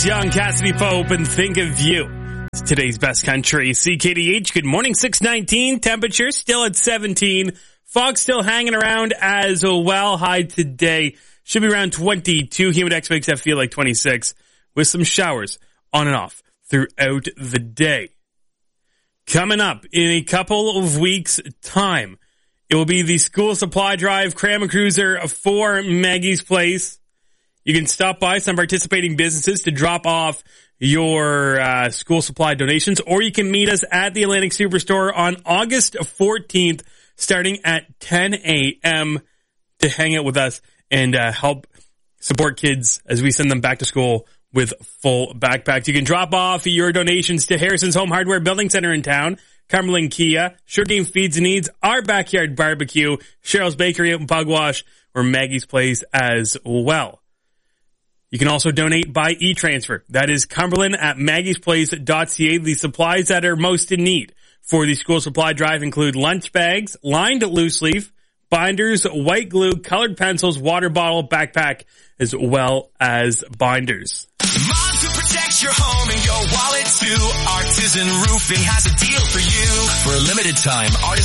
Young, Cassidy Pope, and Think of You. It's today's best country. CKDH, good morning, 6:19. Temperature still at 17. Fog still hanging around as well. High today should be around 22. Humidex makes that feel like 26 with some showers on and off throughout the day. Coming up in a couple of weeks' time, it will be the school supply drive, Cram a Cruiser for Maggie's Place. You can stop by some participating businesses to drop off your school supply donations, or you can meet us at the Atlantic Superstore on August 14th, starting at 10 a.m. to hang out with us and help support kids as we send them back to school with full backpacks. You can drop off your donations to Harrison's Home Hardware Building Center in town, Cumberland Kia, Sure Game Feeds and Needs, Our Backyard Barbecue, Cheryl's Bakery out in Pugwash, or Maggie's Place as well. You can also donate by e-transfer. That is Cumberland at maggiesplace.ca. The supplies that are most in need for the school supply drive include lunch bags, lined loose leaf, binders, white glue, colored pencils, water bottle, backpack, as well as binders. Mom, to protect your home and your wallet too, Artisan Roofing has a deal for you. For a limited time,